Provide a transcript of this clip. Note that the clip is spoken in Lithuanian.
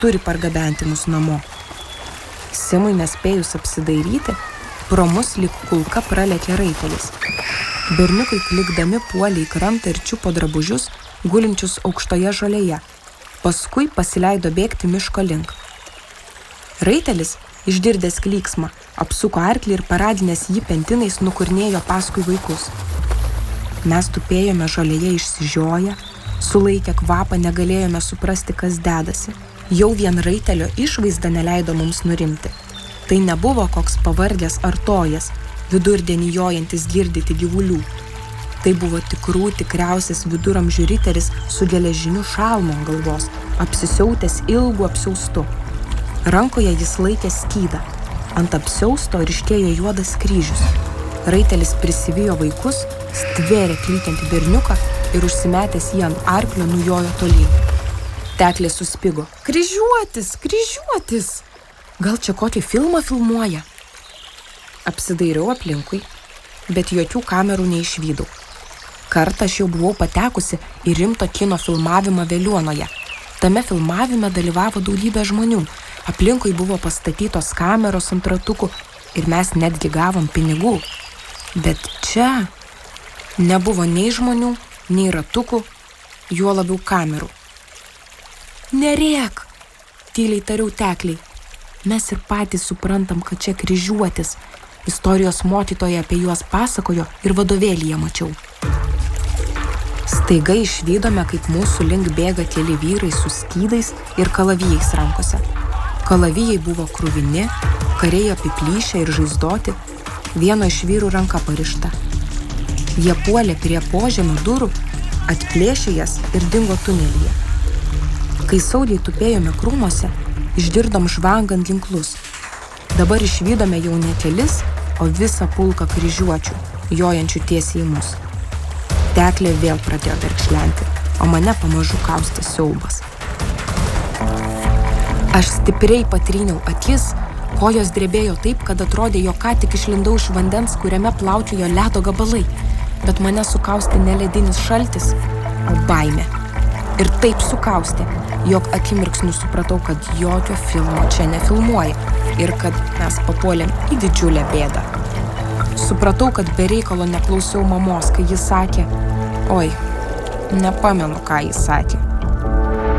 turi pargabenti mus namo. Simui nespėjus apsidairyti, pro mus lyg kulka pralėkė raitelis. Berniukai klikdami puolė į krantą ir čiupo drabužius, gulinčius aukštoje žolėje. Paskui pasileido bėgti miško link. Raitelis, išgirdęs klyksmą, apsuko arklį ir paradinės jį pentinais nukurnėjo paskui vaikus. Mes tupėjome žolėje išsižioję, sulaikę kvapą negalėjome suprasti, kas dedasi. Jau vien raitelio išvaizda neleido mums nurimti. Tai nebuvo koks pavargęs artojas, vidurdienį jojantis girdyti gyvulių. Tai buvo tikriausias viduramžių riteris su geležiniu šalmu ant galvos, apsisiautęs ilgu apsiaustu. Rankoje jis laikė skydą. Ant apsiausto ryškėjo juodas kryžius. Raitelis prisivijo vaikus, stvėrė klykiantį berniuką ir užsimetęs jį ant arklio nujojo tolyn. Teklė suspigo. Kryžiuotis, kryžiuotis! Gal čia kokį filmą filmuoja? Apsidairiau aplinkui, bet jokių kamerų neišvydau. Kartą aš jau buvau patekusi į rimto kino filmavimą Veliuonoje. Tame filmavime dalyvavo daugybė žmonių. Aplinkui buvo pastatytos kameros ant ratukų ir mes netgi gavom pinigų. Bet čia nebuvo nei žmonių, nei ratukų, juo labiau kamerų. Nerėk, tyliai tariau Tekliai. Mes ir patys suprantam, kad čia kryžiuotis. Istorijos mokytoja apie juos pasakojo ir vadovėlyje mačiau. Staiga išvydome, kaip mūsų link bėga keli vyrai su skydais ir kalavijais rankose. Kalavijai buvo kruvini, kariai apiplyšę ir žaizdoti, vieno iš vyrų ranka parišta. Jie puolė prie požemio durų, atplėšė jas ir dingo tunelyje. Kai saugiai tupėjome krūmuose, išgirdom žvangant ginklus. Dabar išvydome jau ne kelis, o visą pulką kryžiuočių, jojančių tiesiai į mus. Teklė vėl pradėjo verkšlenti, o mane pamažu kaustė siaubas. Aš stipriai patryniau akis, kojos drebėjo taip, kad atrodė, jog ką tik išlindau iš vandens, kuriame plaukiojo ledo gabalai, bet mane sukaustė ne ledinis šaltis, o baimė. Ir taip sukaustė, jog akimirksniu supratau, kad jokio filmo čia nefilmuoja ir kad mes papuolėm į didžiulę bėdą. Supratau, kad be reikalo neklausiau mamos, kai ji sakė, oi, nepamenu, ką ji sakė.